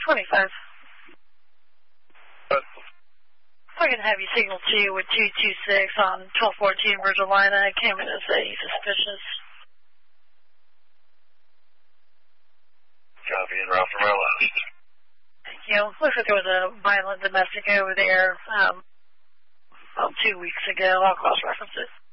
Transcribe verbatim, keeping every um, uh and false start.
twenty-five. But, I can have you signal to you with two two six on twelve fourteen Virgilina. I came in as a suspicious. Copy and route from our last. Thank you. Looks like there was a violent domestic over there um, about two weeks ago. I'll cross-reference it.